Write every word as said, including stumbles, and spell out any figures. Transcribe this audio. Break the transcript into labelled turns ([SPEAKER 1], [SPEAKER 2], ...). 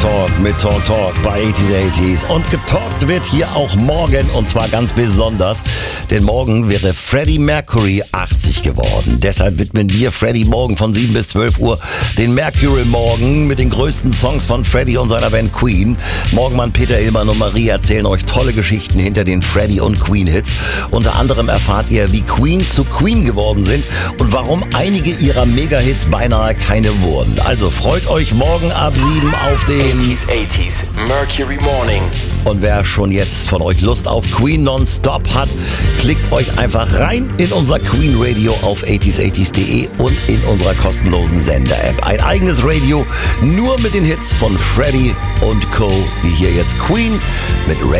[SPEAKER 1] Talk mit Talk Talk bei achtziger achtziger. Und getalkt wird hier auch morgen, und zwar ganz besonders, denn morgen wäre Freddie Mercury achtzig geworden. Deshalb widmen wir Freddie morgen von sieben bis zwölf Uhr den Mercury Morgen mit den größten Songs von Freddie und seiner Band Queen. Morgenmann Peter Illmann und Marie erzählen euch tolle Geschichten hinter den Freddie und Queen Hits. Unter anderem erfahrt ihr, wie Queen zu Queen geworden sind und warum einige ihrer Mega-Hits beinahe keine wurden. Also freut euch morgen ab sieben auf den
[SPEAKER 2] achtziger achtziger Mercury Morning.
[SPEAKER 1] Und wer schon jetzt von euch Lust auf Queen Nonstop hat, klickt euch einfach rein in unser Queen Radio auf achtziger achtziger punkt de und in unserer kostenlosen Sender-App. Ein eigenes Radio nur mit den Hits von Freddie und Co. Wie hier jetzt Queen mit Radio.